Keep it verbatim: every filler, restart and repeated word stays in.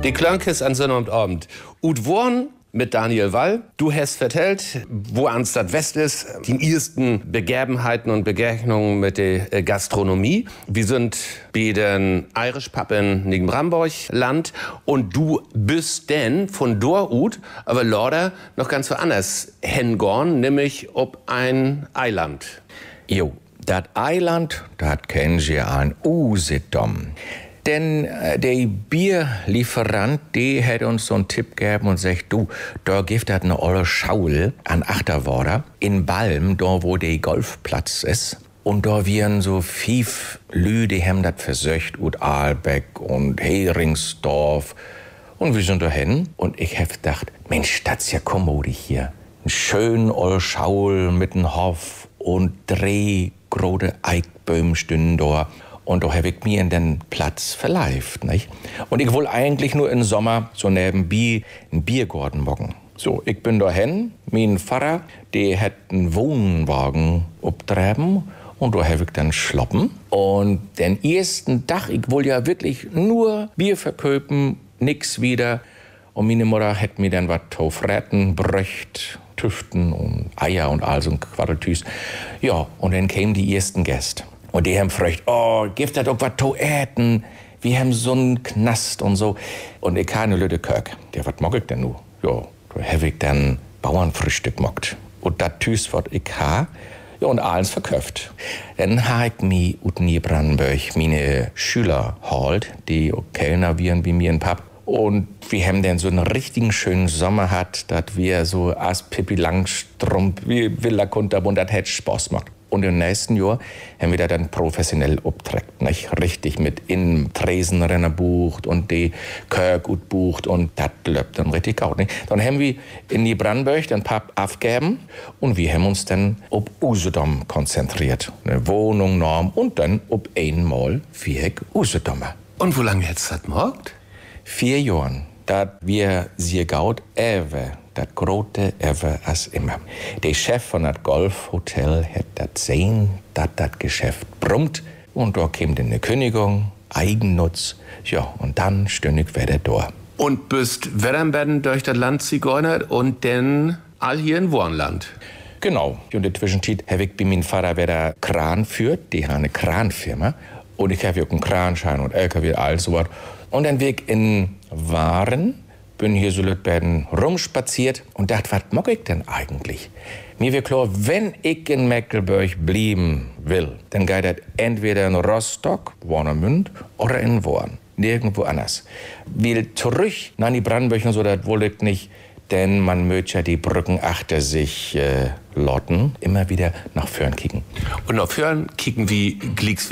Die Klönkes an Sonnabend. Ut Worn mit Daniel Wall. Du hast vertellt, wo Arnstadt West ist, die ersten Begebenheiten und Begegnungen mit der Gastronomie. Wir sind bei den Irish Pub in Nigen-Bramborg Land und du bist denn von dort ut, aber Lorda noch ganz woanders hingorn, nämlich ob ein Eiland. Jo, das Eiland, das kennen Sie an Usedom. Denn äh, der Bierlieferant, der hat uns so einen Tipp gegeben und sagt, du, da gibt es eine olle Schaul an Achterwader in Balm, da wo der Golfplatz ist. Und da wären so fünf Lü, die haben das versöcht, ut Aalbeck und Heringsdorf. Und wir sind da hin und ich hab gedacht, Mensch, das ist ja kommodig hier. Ein schön olle Schaul mit einem Hof und drei große Eichbäume stünden da. Und da habe ich mir in den Platz verleift, nicht? Und ich will eigentlich nur im Sommer so nebenbei einen Biergarten machen. So, ich bin da hin, mein Vater, der hat einen Wohnwagen abtreiben und da habe ich dann schloppen. Und den ersten Tag, ich will ja wirklich nur Bier verköpen, nix wieder. Und meine Mutter hat mir dann was Tofretten, Bröcht, Tüften und Eier und all so ein Quaddeltüs. Ja, und dann kamen die ersten Gäste. Und die haben gefragt, oh, gibt das doch was zu essen? Wir haben so einen Knast und so. Und ich habe eine Lüde Kirk. Der, was mag ich denn nu? Ja, da habe ich dann Bauernfrühstück gemacht. Und das Tüs, was ich habe, ja, und alles verkauft. Dann habe ich mir ut Nigen-Bramborg meine Schüler geholt, die Kellner wären bei mir in Pub. Und wir haben dann so einen richtigen schönen Sommer gehabt, dass wir so als Pippi Langstrumpf, wie Villa Kunterbund, das hat Spaß gemacht. Und im nächsten Jahr haben wir da dann professionell abträgt, nicht? Richtig mit in Tresenrenner bucht und die Kirk gut bucht und das läuft dann richtig gut, nicht? Dann haben wir in Nigen-Bramborg den Pub aufgegeben und wir haben uns dann auf Usedom konzentriert. Eine Wohnung, Norm und dann auf einmal vier Usedomer. Und wo lange jetzt das morgt? Vier Jahren. Da wir sehr gaut ewe. Das große ever als immer. Der Chef von das Golfhotel hat das sehen, dass das Geschäft brummt. Und da kam dann eine Kündigung, Eigennutz. Ja, und dann stünde ich wieder da. Und bist Wedernbedden durch das Land zigeunert und dann all hier in Wornland. Genau. Und in der Zwischenzeit habe ich bei meinem Vater wieder Kran führt. Die haben eine Kranfirma. Und ich habe auch einen Kranschein und L K W, all so was. Und dann bin ich in Waren. Bin hier so Lütberden rumspaziert und dachte, was mag ich denn eigentlich? Mir wird klar, wenn ich in Mecklenburg blieben will, dann geht das entweder in Rostock, Warnemünd oder in Worn. Nirgendwo anders. Will zurück nach Nigen-Bramborg und so, das wollte ich nicht, denn man möchte ja die Brücken achter sich äh, lotten, immer wieder nach vorn kicken. Und nach vorn kicken wie Glicks